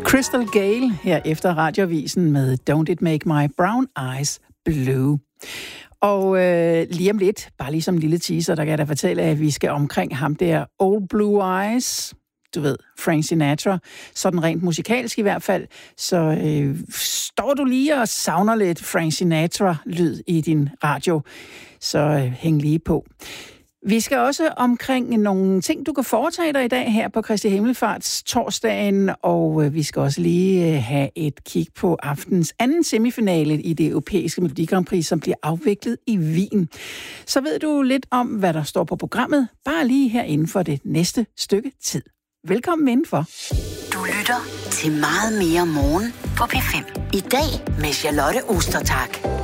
Crystal Gale her efter radioavisen med Don't It Make My Brown Eyes Blue. Og lige om lidt, bare lige som en lille teaser, der kan jeg da fortælle, at vi skal omkring ham der Old Blue Eyes, du ved, Frank Sinatra, sådan rent musikalsk i hvert fald. Så står du lige og savner lidt Frank Sinatra-lyd i din radio, så hæng lige på. Vi skal også omkring nogle ting, du kan foretage dig i dag her på Kristi Himmelfarts torsdagen, og vi skal også lige have et kig på aftens anden semifinale i det europæiske Melodi Grand Prix, som bliver afviklet i Wien. Så ved du lidt om, hvad der står på programmet, bare lige her inden for det næste stykke tid. Velkommen indenfor. Du lytter til Meget mere morgen på P5. I dag med Charlotte Ostertag.